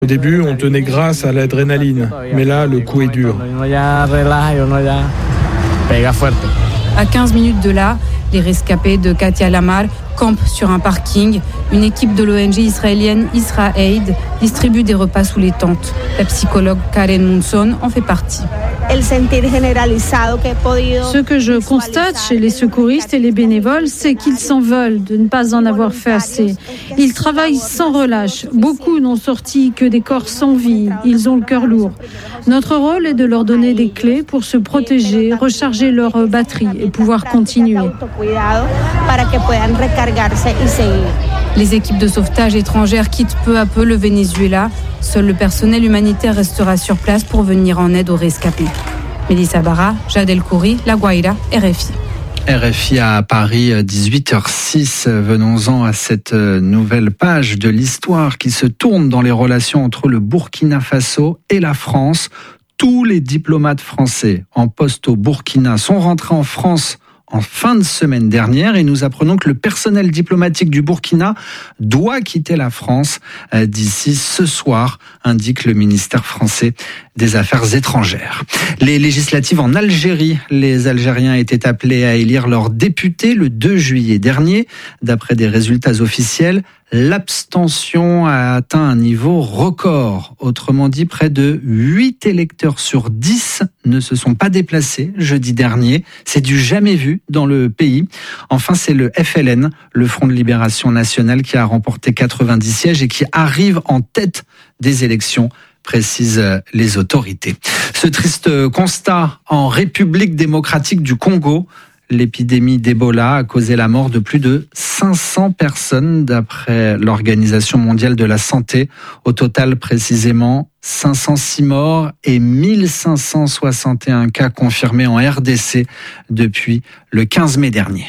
Au début, on tenait grâce à l'adrénaline, mais là, le coup est dur. À 15 minutes de là, les rescapés de Katia Lamar campent sur un parking. Une équipe de l'ONG israélienne Isra Aid distribue des repas sous les tentes. La psychologue Karen Munson en fait partie. Ce que je constate chez les secouristes et les bénévoles, c'est qu'ils s'en veulent de ne pas en avoir fait assez. Ils travaillent sans relâche. Beaucoup n'ont sorti que des corps sans vie. Ils ont le cœur lourd. Notre rôle est de leur donner des clés pour se protéger, recharger leur batterie et pouvoir continuer. Les équipes de sauvetage étrangères quittent peu à peu le Venezuela. Seul le personnel humanitaire restera sur place pour venir en aide aux rescapés. Mélissa Barra, Jade El Khoury, La Guaira, RFI. RFI à Paris, 18h06. Venons-en à cette nouvelle page de l'histoire qui se tourne dans les relations entre le Burkina Faso et la France. Tous les diplomates français en poste au Burkina sont rentrés en France en fin de semaine dernière et nous apprenons que le personnel diplomatique du Burkina doit quitter la France d'ici ce soir, indique le ministère français des Affaires étrangères. Les législatives en Algérie, les Algériens étaient appelés à élire leurs députés le 2 juillet dernier. D'après des résultats officiels, l'abstention a atteint un niveau record. Autrement dit, près de 8 électeurs sur 10 ne se sont pas déplacés jeudi dernier. C'est du jamais vu dans le pays. Enfin, c'est le FLN, le Front de Libération Nationale, qui a remporté 90 sièges et qui arrive en tête des élections, précisent les autorités. Ce triste constat en République démocratique du Congo. L'épidémie d'Ebola a causé la mort de plus de 500 personnes d'après l'Organisation mondiale de la santé. Au total, précisément, 506 morts et 1561 cas confirmés en RDC depuis le 15 mai dernier.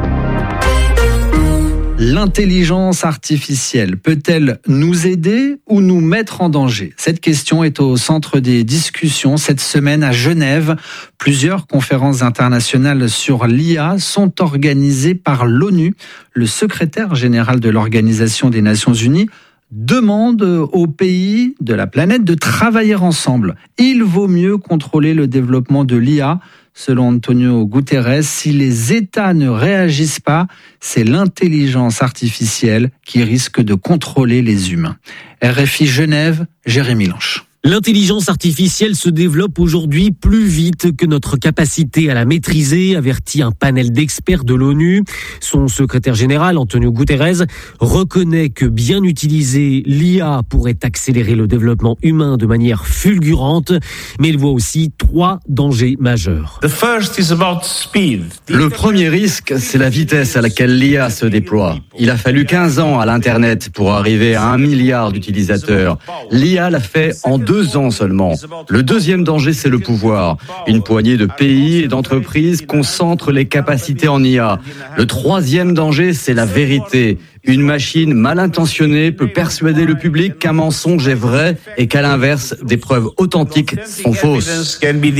L'intelligence artificielle peut-elle nous aider ou nous mettre en danger ? Cette question est au centre des discussions cette semaine à Genève. Plusieurs conférences internationales sur l'IA sont organisées par l'ONU. Le secrétaire général de l'Organisation des Nations Unies demande aux pays de la planète de travailler ensemble. Il vaut mieux contrôler le développement de l'IA. Selon Antonio Guterres, si les États ne réagissent pas, c'est l'intelligence artificielle qui risque de contrôler les humains. RFI Genève, Jérémy Lanche. L'intelligence artificielle se développe aujourd'hui plus vite que notre capacité à la maîtriser, avertit un panel d'experts de l'ONU. Son secrétaire général, Antonio Guterres, reconnaît que bien utilisé, l'IA pourrait accélérer le développement humain de manière fulgurante, mais il voit aussi 3 dangers majeurs. Le premier risque, c'est la vitesse à laquelle l'IA se déploie. Il a fallu 15 ans à l'Internet pour arriver à 1 milliard d'utilisateurs. L'IA l'a fait en 2 ans seulement. Le deuxième danger, c'est le pouvoir. Une poignée de pays et d'entreprises concentrent les capacités en IA. Le troisième danger, c'est la vérité. Une machine mal intentionnée peut persuader le public qu'un mensonge est vrai et qu'à l'inverse, des preuves authentiques sont fausses.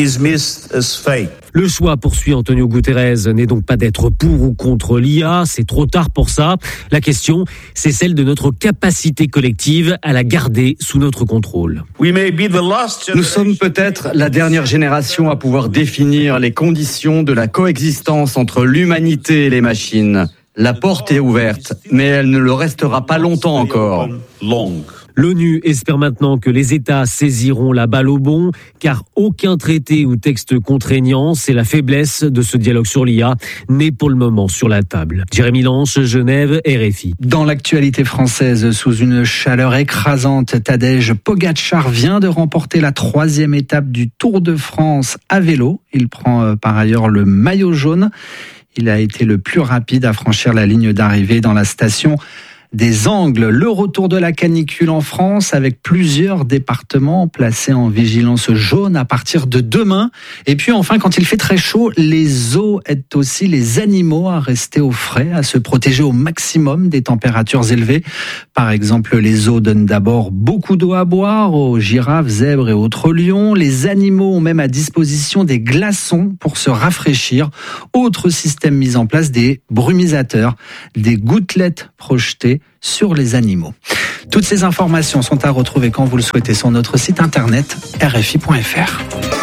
Le choix, poursuit Antonio Guterres, n'est donc pas d'être pour ou contre l'IA, c'est trop tard pour ça. La question, c'est celle de notre capacité collective à la garder sous notre contrôle. Nous sommes peut-être la dernière génération à pouvoir définir les conditions de la coexistence entre l'humanité et les machines. La porte est ouverte, mais elle ne le restera pas longtemps encore. L'ONU espère maintenant que les États saisiront la balle au bond, car aucun traité ou texte contraignant, c'est la faiblesse de ce dialogue sur l'IA, n'est pour le moment sur la table. Jérémy Lanche, Genève, RFI. Dans l'actualité française, sous une chaleur écrasante, Tadej Pogačar vient de remporter la 3e étape du Tour de France à vélo. Il prend par ailleurs le maillot jaune. Il a été le plus rapide à franchir la ligne d'arrivée dans la station des Angles. Le retour de la canicule en France avec plusieurs départements placés en vigilance jaune à partir de demain. Et puis enfin, quand il fait très chaud, les zoos aident aussi les animaux à rester au frais, à se protéger au maximum des températures élevées. Par exemple, les zoos donnent d'abord beaucoup d'eau à boire aux girafes, zèbres et autres lions. Les animaux ont même à disposition des glaçons pour se rafraîchir. Autre système mis en place, des brumisateurs, des gouttelettes projetées sur les animaux. Toutes ces informations sont à retrouver quand vous le souhaitez sur notre site internet rfi.fr.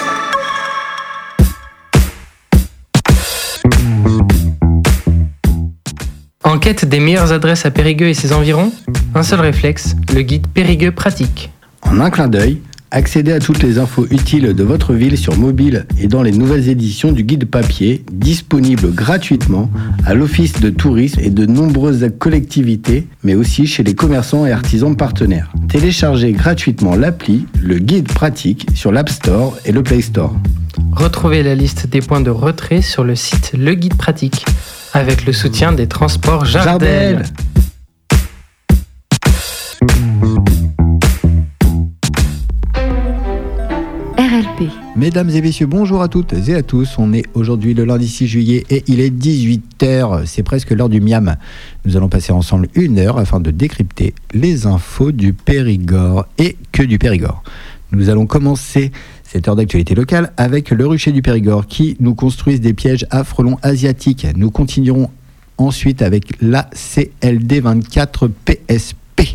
En quête des meilleures adresses à Périgueux et ses environs, un seul réflexe, le guide Périgueux pratique. En un clin d'œil, accédez à toutes les infos utiles de votre ville sur mobile et dans les nouvelles éditions du guide papier, disponible gratuitement à l'Office de tourisme et de nombreuses collectivités, mais aussi chez les commerçants et artisans partenaires. Téléchargez gratuitement l'appli, le guide pratique, sur l'App Store et le Play Store. Retrouvez la liste des points de retrait sur le site Le Guide Pratique, avec le soutien des transports Jardel. RLP. Mesdames et messieurs, bonjour à toutes et à tous. On est aujourd'hui le lundi 6 juillet et il est 18h. C'est presque l'heure du miam. Nous allons passer ensemble 1 heure afin de décrypter les infos du Périgord et que du Périgord. Nous allons commencer cette heure d'actualité locale avec le rucher du Périgord qui nous construisent des pièges à frelons asiatiques. Nous continuerons ensuite avec la CLD 24 PSP.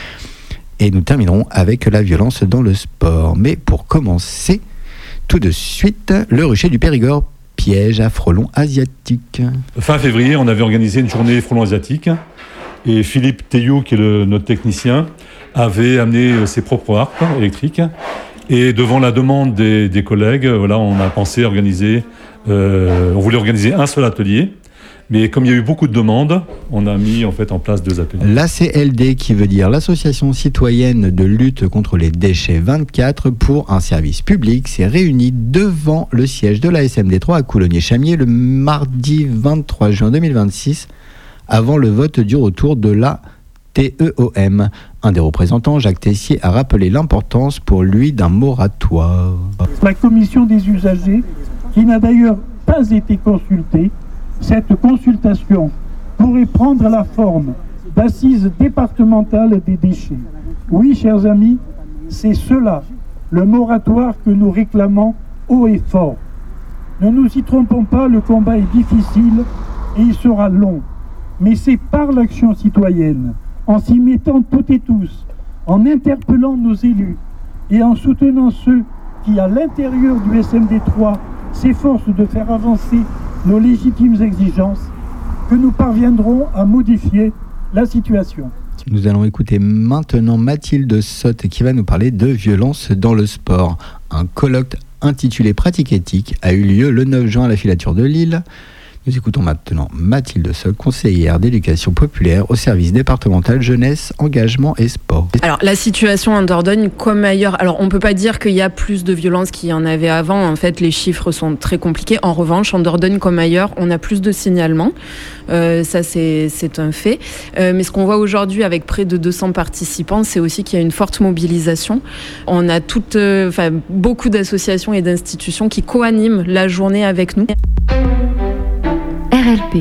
Et nous terminerons avec la violence dans le sport. Mais pour commencer, tout de suite, le rucher du Périgord, piège à frelons asiatiques. Fin février, on avait organisé une journée frelons asiatiques. Et Philippe Théiou, qui est notre technicien, avait amené ses propres harpes électriques. Et devant la demande des collègues, voilà, on a pensé organiser, on voulait organiser un seul atelier. Mais comme il y a eu beaucoup de demandes, on a mis en place 2 ateliers. L'ACLD, qui veut dire l'Association citoyenne de lutte contre les déchets 24 pour un service public, s'est réunie devant le siège de la SMD3 à Coulommiers-Chamiers le mardi 23 juin 2026, avant le vote du retour de la TEOM. Un des représentants, Jacques Tessier, a rappelé l'importance pour lui d'un moratoire. La commission des usagers, qui n'a d'ailleurs pas été consultée, cette consultation pourrait prendre la forme d'assises départementales des déchets. Oui, chers amis, c'est cela, le moratoire que nous réclamons haut et fort. Ne nous y trompons pas, le combat est difficile et il sera long. Mais c'est par l'action citoyenne, en s'y mettant toutes et tous, en interpellant nos élus et en soutenant ceux qui, à l'intérieur du SMD3, s'efforcent de faire avancer nos légitimes exigences, que nous parviendrons à modifier la situation. Nous allons écouter maintenant Mathilde Sotte qui va nous parler de violence dans le sport. Un colloque intitulé Pratique éthique a eu lieu le 9 juin à la filature de Lille. Nous écoutons maintenant Mathilde Sotte, conseillère d'éducation populaire au service départemental jeunesse, engagement et sport. Alors la situation en Dordogne comme ailleurs, alors on ne peut pas dire qu'il y a plus de violence qu'il y en avait avant, en fait les chiffres sont très compliqués. En revanche, en Dordogne comme ailleurs, on a plus de signalements, ça c'est un fait. Mais ce qu'on voit aujourd'hui avec près de 200 participants, c'est aussi qu'il y a une forte mobilisation. On a beaucoup d'associations et d'institutions qui co-animent la journée avec nous. RLP.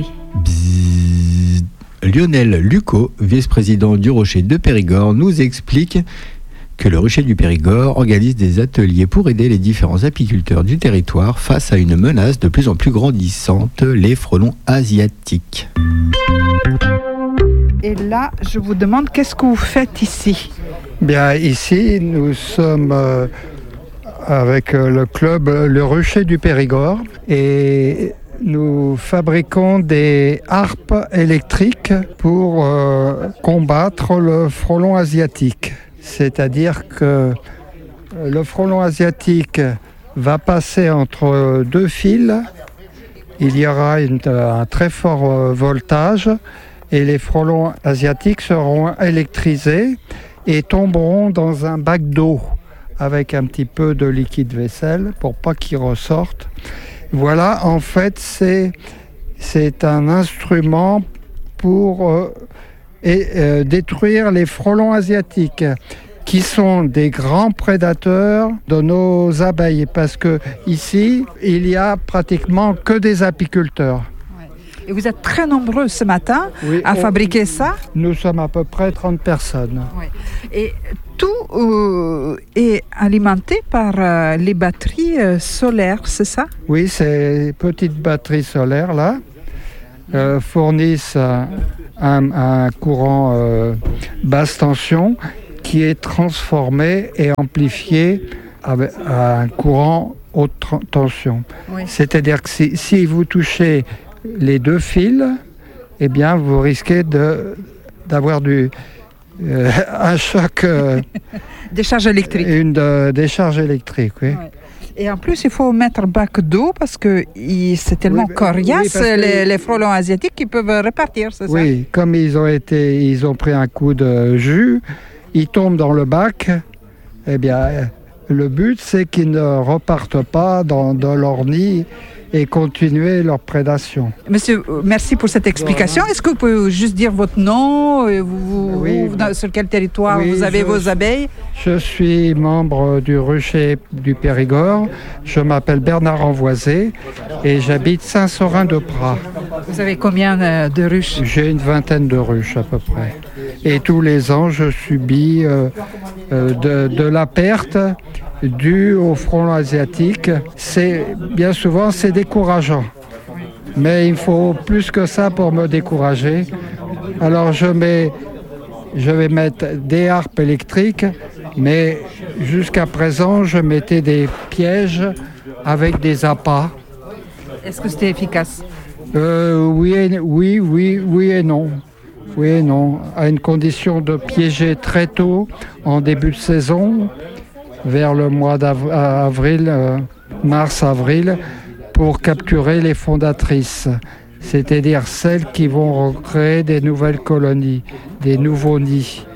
Lionel Lucot, vice-président du Rucher de Périgord, nous explique que le Rucher du Périgord organise des ateliers pour aider les différents apiculteurs du territoire face à une menace de plus en plus grandissante, les frelons asiatiques. Et là, je vous demande, qu'est-ce que vous faites ici ? Bien, ici, nous sommes avec le club Le Rucher du Périgord et nous fabriquons des harpes électriques pour combattre le frelon asiatique. C'est-à-dire que le frelon asiatique va passer entre 2 fils. Il y aura un très fort voltage et les frelons asiatiques seront électrisés et tomberont dans un bac d'eau avec un petit peu de liquide vaisselle pour pas qu'ils ressortent. Voilà, en fait, c'est un instrument pour détruire les frelons asiatiques, qui sont des grands prédateurs de nos abeilles, parce que ici, il y a pratiquement que des apiculteurs. Et vous êtes très nombreux ce matin à fabriquer ça ? Nous sommes à peu près 30 personnes. Oui. Et tout est alimenté par les batteries solaires, c'est ça ? Oui, ces petites batteries solaires là fournissent un courant basse tension qui est transformé et amplifié à un courant haute tension. Oui. C'est-à-dire que si vous touchez les deux fils, eh bien, vous risquez d'avoir un choc. Décharge électrique. Une décharge électrique, oui. Ouais. Et en plus, il faut mettre bac d'eau parce que c'est tellement coriace, les frelons asiatiques qui peuvent repartir, c'est ça? Oui, comme ils ont pris un coup de jus, ils tombent dans le bac, eh bien, le but, c'est qu'ils ne repartent pas dans leur nid et continuer leur prédation. Monsieur, merci pour cette explication. Est-ce que vous pouvez juste dire votre nom, sur quel territoire vous avez vos abeilles? Je suis membre du rucher du Périgord. Je m'appelle Bernard Envoisé et j'habite Saint-Saurin-de-Pras. Vous avez combien de ruches? J'ai une vingtaine de ruches à peu près. Et tous les ans, je subis de la perte due au frelon asiatique. Bien souvent, c'est décourageant. Mais il faut plus que ça pour me décourager. Alors je vais mettre des harpes électriques, mais jusqu'à présent, je mettais des pièges avec des appâts. Est-ce que c'était efficace? Oui et non. Oui et non, à une condition de piéger très tôt, en début de saison, vers le mois d'avril, mars-avril, pour capturer les fondatrices, c'est-à-dire celles qui vont recréer des nouvelles colonies, des nouveaux nids.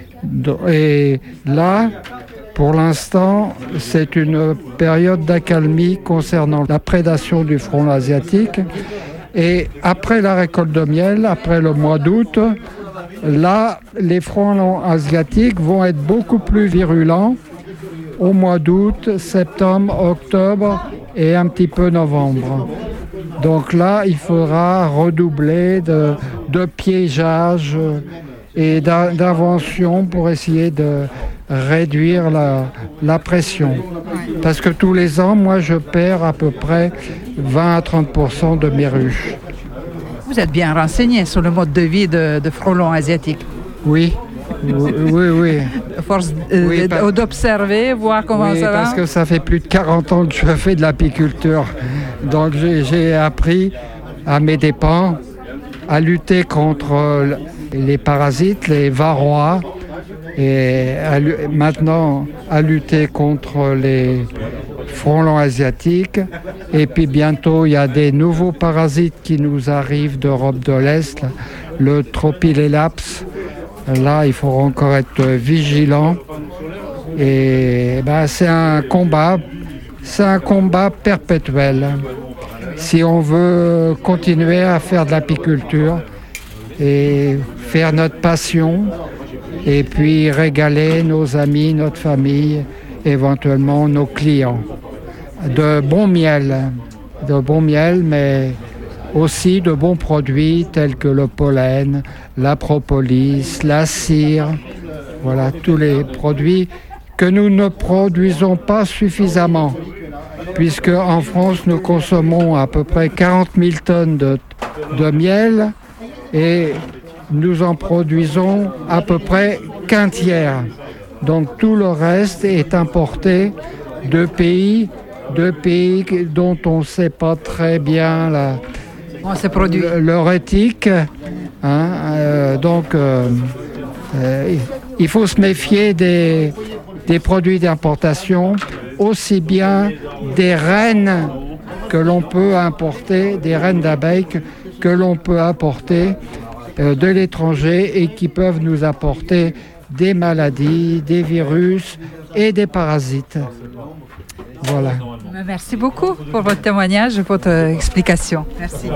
Et là, pour l'instant, c'est une période d'accalmie concernant la prédation du frelon asiatique. Et après la récolte de miel, après le mois d'août, là, les frelons asiatiques vont être beaucoup plus virulents au mois d'août, septembre, octobre et un petit peu novembre. Donc là, il faudra redoubler de piégeage et d'invention pour essayer de réduire la pression. Parce que tous les ans, moi, je perds à peu près 20 à 30% de mes ruches. Vous êtes bien renseigné sur le mode de vie de frelons asiatiques? Oui. Oui. À force d'observer, voir comment ça va? Parce que ça fait plus de 40 ans que je fais de l'apiculture. Donc j'ai appris à mes dépens à lutter contre les parasites, les varrois, et maintenant à lutter contre les frelons asiatiques. Et puis bientôt, il y a des nouveaux parasites qui nous arrivent d'Europe de l'Est, le Tropilelaps. Là, il faut encore être vigilant. Et c'est un combat perpétuel. Si on veut continuer à faire de l'apiculture et faire notre passion, et puis régaler nos amis, notre famille, éventuellement nos clients. De bon miel, mais aussi de bons produits tels que le pollen, la propolis, la cire, voilà, tous les produits que nous ne produisons pas suffisamment, puisque en France, nous consommons à peu près 40 000 tonnes de miel et nous en produisons à peu près qu'un tiers. Donc tout le reste est importé de pays dont on ne sait pas très bien leur éthique. Il faut se méfier des produits d'importation, aussi bien des reines que l'on peut importer, des reines d'abeilles que l'on peut importer de l'étranger et qui peuvent nous apporter des maladies, des virus et des parasites. Voilà. Merci beaucoup pour votre témoignage et votre explication. Merci.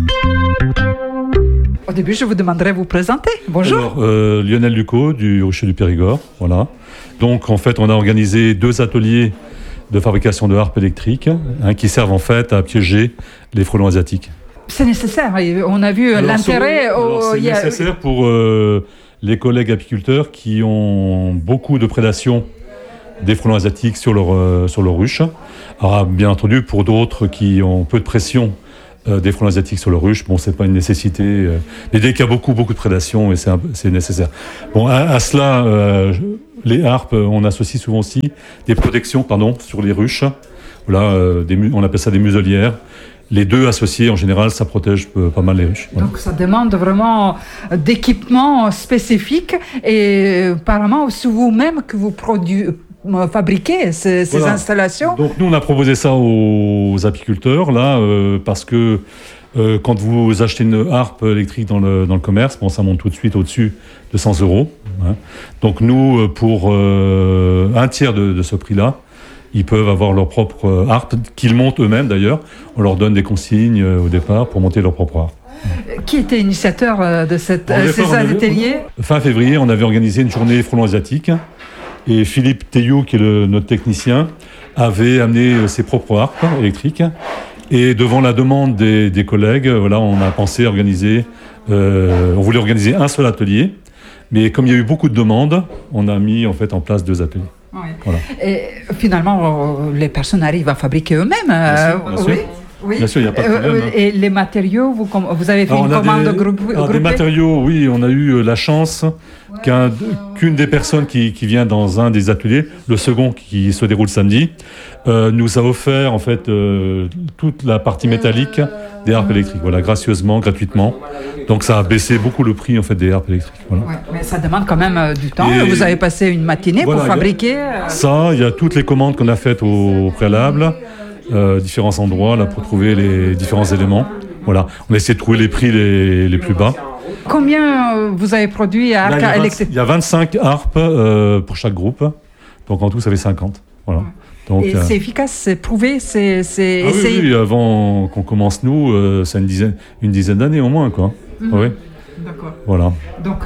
Au début, je vous demanderai de vous présenter. Bonjour. Alors, Lionel Ducot du rucher du Périgord. Voilà. Donc, en fait, on a organisé 2 ateliers de fabrication de harpes électriques qui servent en fait à piéger les frelons asiatiques. C'est nécessaire. On a vu l'intérêt. C'est nécessaire pour les collègues apiculteurs qui ont beaucoup de prédation des frelons asiatiques sur leur ruche. Alors, bien entendu, pour d'autres qui ont peu de pression des frelons asiatiques sur le ruche. Bon, c'est pas une nécessité. Mais dès qu'il y a beaucoup de prédation, et c'est nécessaire. Bon, à cela, les harpes, on associe souvent aussi des protections, sur les ruches. Voilà, on appelle ça des muselières. Les deux associés, en général, ça protège pas mal les ruches. Voilà. Donc ça demande vraiment d'équipements spécifiques et apparemment c'est vous-même que vous fabriquez ces installations. Donc nous, on a proposé ça aux apiculteurs, là, parce que quand vous achetez une harpe électrique dans le commerce, ça monte tout de suite au-dessus de 100 €. Hein. Donc nous, pour un tiers de ce prix-là, ils peuvent avoir leur propre harpe, qu'ils montent eux-mêmes d'ailleurs. On leur donne des consignes au départ pour monter leur propre harpe. Qui était initiateur de ces ateliers ? Fin février, on avait organisé une journée frelons asiatiques. Et Philippe Théiou, qui est notre technicien, avait amené ses propres harpes électriques. Et devant la demande des collègues, on a pensé organiser... on voulait organiser un seul atelier. Mais comme il y a eu beaucoup de demandes, on a mis en place 2 ateliers. Oui. Voilà. Et finalement, les personnes arrivent à fabriquer eux-mêmes. Bien sûr. Oui. Bien sûr, il n'y a pas de problème. Et les matériaux, vous avez fait une commande groupée ? Des matériaux, oui, on a eu la chance qu'une des personnes qui vient dans un des ateliers, le second qui se déroule samedi, nous a offert toute la partie métallique des harpes électriques, gracieusement, gratuitement. Donc ça a baissé beaucoup le prix des harpes électriques. Voilà. Ouais, mais ça demande quand même du temps. Et vous avez passé une matinée pour fabriquer. Ça, il y a toutes les commandes qu'on a faites au préalable. Différents endroits là pour trouver les différents éléments. Voilà, on a essayé de trouver les prix les plus bas. Combien vous avez produit à harpes électriques ? Il y a 25 harpes pour chaque groupe, donc en tout ça fait 50. Voilà. Donc, et c'est efficace, c'est prouvé, c'est essayé. Oui, avant qu'on commence nous, c'est une dizaine d'années au moins quoi. Oui. D'accord. Voilà. Donc,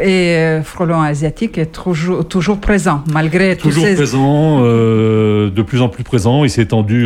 frelon asiatique est toujours présent, malgré tous ces... Toujours présent, de plus en plus présent. Il s'est étendu,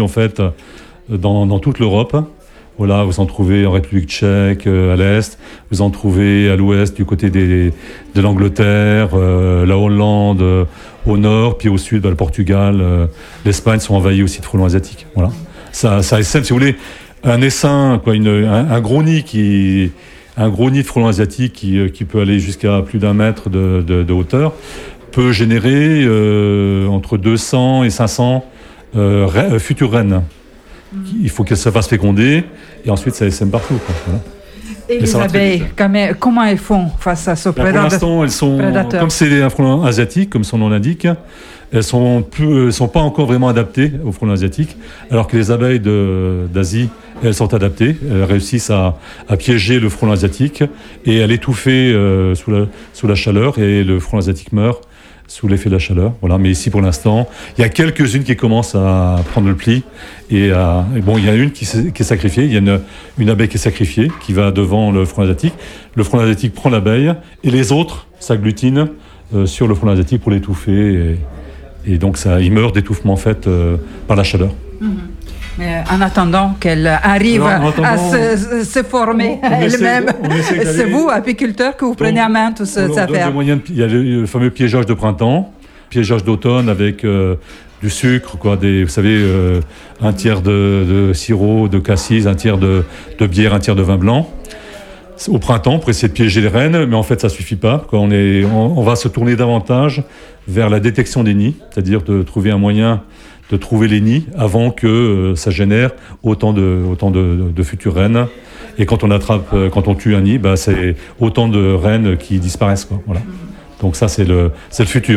dans toute l'Europe. Voilà, vous en trouvez en République tchèque, à l'Est. Vous en trouvez à l'Ouest, du côté de l'Angleterre, la Hollande, au Nord. Puis au Sud, le Portugal, l'Espagne sont envahis aussi de frelons asiatiques. Voilà. Ça essaime, si vous voulez, un essaim, un gros nid un gros nid de frelons asiatiques qui peut aller jusqu'à plus d'1 mètre de hauteur, peut générer entre 200 et 500 futures reines. Il faut que ça fasse féconder et ensuite ça essaime partout. Voilà. Et les abeilles, comment elles font face à ce prédateur ? Pour l'instant, elles sont, comme c'est un frelon asiatique, comme son nom l'indique, elles sont pas encore vraiment adaptées aux frelons asiatiques, alors que les abeilles d'Asie, elles sont adaptées. Elles réussissent à piéger le frelon asiatique et à l'étouffer sous la chaleur, et le frelon asiatique meurt sous l'effet de la chaleur. Voilà. Mais ici, pour l'instant, il y a quelques-unes qui commencent à prendre le pli. Et il y a une qui est sacrifiée. Il y a une abeille qui est sacrifiée, qui va devant le frelon asiatique. Le frelon asiatique prend l'abeille, et les autres s'agglutinent sur le frelon asiatique pour l'étouffer. Et donc, il meurt d'étouffement par la chaleur. Mm-hmm. Mais en attendant qu'elle arrive à se former elle-même, c'est vous, apiculteur, que vous prenez en main toute cette affaire. Il y a le fameux piégeage de printemps, piégeage d'automne avec du sucre, vous savez, un tiers de sirop de cassis, un tiers de bière, un tiers de vin blanc. Au printemps, pour essayer de piéger les reines, mais en fait ça suffit pas. On va se tourner davantage vers la détection des nids, c'est-à-dire de trouver un moyen de trouver les nids avant que ça génère autant de futures reines. Et quand on tue un nid, c'est autant de reines qui disparaissent. Voilà. Donc ça, c'est le futur.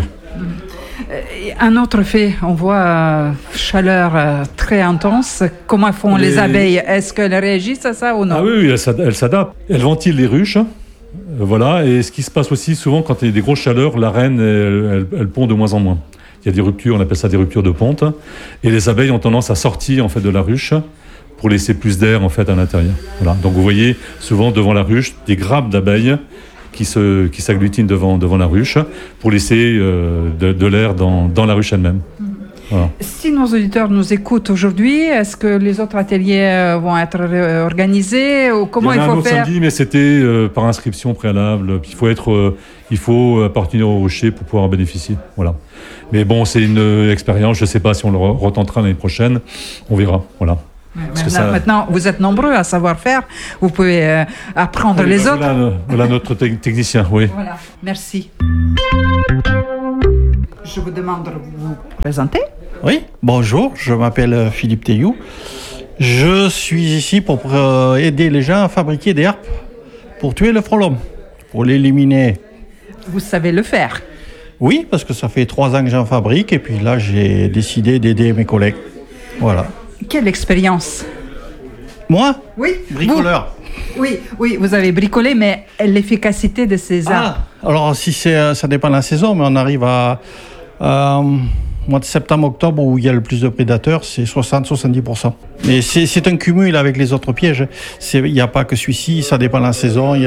Un autre fait, on voit chaleur très intense. Comment font les abeilles ? Est-ce qu'elles réagissent à ça ou non ? Ah oui, elles s'adaptent. Elles ventilent les ruches. Voilà. Et ce qui se passe aussi souvent, quand il y a des grosses chaleurs, la reine, elle pond de moins en moins. Il y a des ruptures, on appelle ça des ruptures de ponte. Et les abeilles ont tendance à sortir de la ruche pour laisser plus d'air à l'intérieur. Voilà. Donc vous voyez souvent devant la ruche des grappes d'abeilles qui s'agglutinent devant la ruche pour laisser de l'air dans la ruche elle-même. Voilà. Si nos auditeurs nous écoutent aujourd'hui, est-ce que les autres ateliers vont être organisés ou comment il faut faire ? Samedi, mais c'était par inscription préalable. Il faut appartenir au rocher pour pouvoir en bénéficier. Voilà. Mais bon, c'est une expérience. Je ne sais pas si on le retentera l'année prochaine. On verra. Voilà. Maintenant, vous êtes nombreux à savoir faire. Vous pouvez apprendre les autres. Voilà notre technicien, oui. Voilà, merci. Je vous demande de vous présenter. Oui, bonjour, je m'appelle Philippe Théou. Je suis ici pour aider les gens à fabriquer des harpes pour tuer le frelon, pour l'éliminer. Vous savez le faire? Oui, parce que ça fait 3 ans que j'en fabrique et puis là j'ai décidé d'aider mes collègues. Voilà. Quelle expérience? Moi? Oui. Bricoleur. Oui, vous avez bricolé, mais l'efficacité de ces arbres? Alors ça dépend de la saison, mais on arrive à mois de septembre-octobre où il y a le plus de prédateurs, c'est 60-70%. Mais c'est un cumul avec les autres pièges. Il n'y a pas que celui-ci, ça dépend de la saison. Il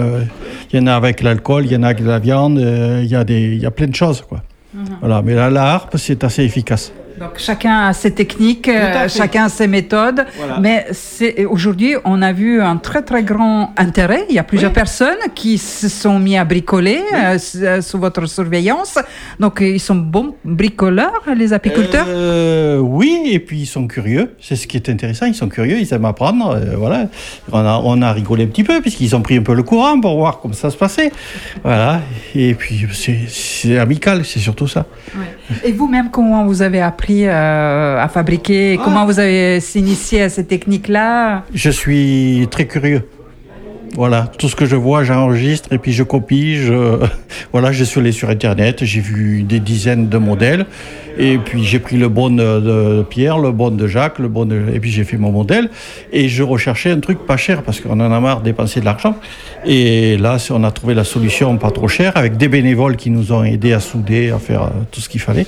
y en a avec l'alcool, il y en a avec la viande, il y a plein de choses, quoi. Voilà, mais là, la harpe, c'est assez efficace. Donc chacun a ses techniques, chacun a ses méthodes, voilà. Mais aujourd'hui on a vu un très très grand intérêt. Il y a plusieurs personnes qui se sont mis à bricoler sous votre surveillance. Donc ils sont bons bricoleurs, les apiculteurs? Oui, et puis ils sont curieux. C'est ce qui est intéressant. Ils sont curieux, ils aiment apprendre. Voilà. On a rigolé un petit peu puisqu'ils ont pris un peu le courant pour voir comment ça se passait. Voilà. Et puis c'est amical, c'est surtout ça. Ouais. Et vous-même, comment vous avez appris à fabriquer? Comment vous avez s'initié à ces techniques-là? Je suis très curieux. Voilà, tout ce que je vois, j'enregistre et puis je copie. Voilà, je suis allé sur Internet, j'ai vu des dizaines de modèles et puis j'ai pris le bon de Pierre, le bon de Jacques, et puis j'ai fait mon modèle et je recherchais un truc pas cher parce qu'on en a marre de dépenser de l'argent. Et là, on a trouvé la solution pas trop chère avec des bénévoles qui nous ont aidés à souder, à faire tout ce qu'il fallait.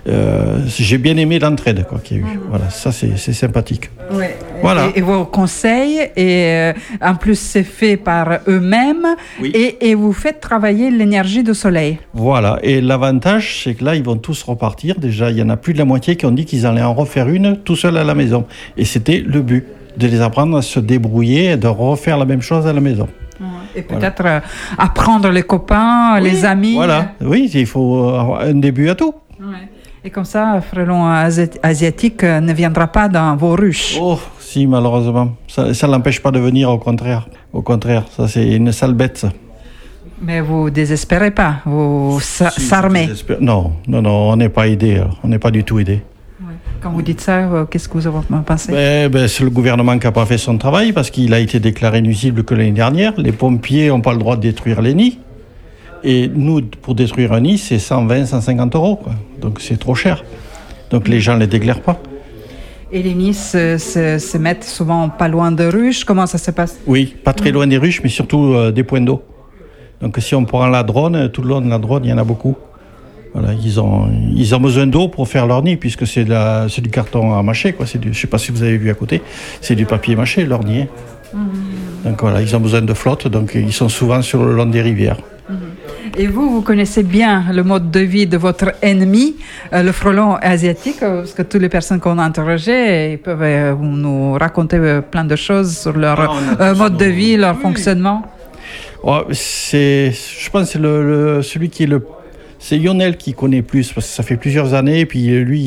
J'ai bien aimé l'entraide qu'il y a eu. Voilà, ça c'est sympathique. Ouais. Voilà. Et vos conseils, et en plus c'est fait par eux-mêmes, oui. Et vous faites travailler l'énergie du soleil. Voilà, et l'avantage c'est que là ils vont tous repartir. Déjà il y en a plus de la moitié qui ont dit qu'ils allaient en refaire une tout seul à la maison. Et c'était le but, de les apprendre à se débrouiller et de refaire la même chose à la maison. Et peut-être apprendre les copains, les amis. Voilà, oui, il faut un début à tout. Ouais. Et comme ça, frelon asiatique ne viendra pas dans vos ruches. Oh, si, malheureusement. Ça ne l'empêche pas de venir, au contraire. Au contraire, ça c'est une sale bête, ça. Mais vous désespérez pas, vous s'armez. Non, on n'est pas aidé, on n'est pas du tout aidé. Ouais. Quand vous dites ça, qu'est-ce que vous en pensez? C'est le gouvernement qui n'a pas fait son travail parce qu'il a été déclaré nuisible que l'année dernière. Les pompiers n'ont pas le droit de détruire les nids. Et nous, pour détruire un nid, c'est 120, 150 €, quoi. Donc c'est trop cher. Donc les gens ne les déclarent pas. Et les nids se mettent souvent pas loin de ruches. Comment ça se passe? Oui, pas très loin des ruches, mais surtout des points d'eau. Donc si on prend la Dronne, tout le long de la Dronne, il y en a beaucoup. Voilà, ils ont besoin d'eau pour faire leur nid, puisque c'est du carton à mâcher, quoi. Je ne sais pas si vous avez vu à côté, c'est du papier mâché, leur nid. Donc voilà, ils ont besoin de flotte, donc ils sont souvent sur le long des rivières. Et vous connaissez bien le mode de vie de votre ennemi, le frelon asiatique, parce que toutes les personnes qu'on a interrogées, ils peuvent nous raconter plein de choses sur leur mode de vie, leur fonctionnement. Oh, je pense que celui qui est c'est Lionel qui connaît plus, parce que ça fait plusieurs années, et puis lui,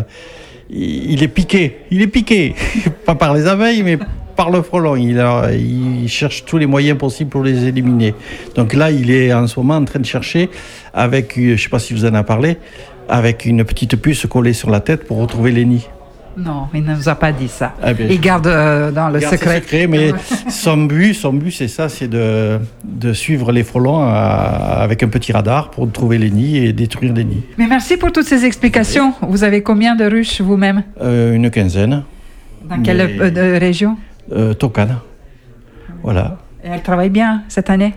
il est piqué. Il est piqué, pas par les abeilles, mais par le frelon. Il cherche tous les moyens possibles pour les éliminer. Donc là, il est en ce moment en train de chercher avec, je ne sais pas si vous en avez parlé, avec une petite puce collée sur la tête pour retrouver les nids. Non, il ne nous a pas dit ça. Ah ben, il garde dans le secret. Mais son but, c'est ça, c'est de suivre les frelons avec un petit radar pour trouver les nids et détruire les nids. Mais merci pour toutes ces explications. Vous avez combien de ruches vous-même? Une quinzaine. Dans quelle région? Tokane. Voilà. Et elle travaille bien cette année?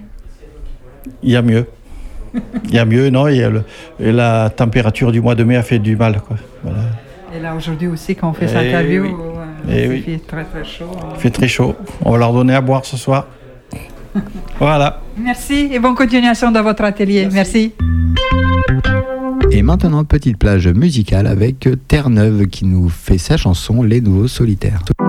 Il y a mieux. Il y a mieux, non. Et la température du mois de mai a fait du mal, quoi. Voilà. Et là, aujourd'hui aussi, quand on fait cette interview, il fait très très chaud. Il fait très chaud. On va leur donner à boire ce soir. Voilà. Merci et bonne continuation dans votre atelier. Merci. Et maintenant, petite plage musicale avec Terre-Neuve qui nous fait sa chanson Les Nouveaux Solitaires.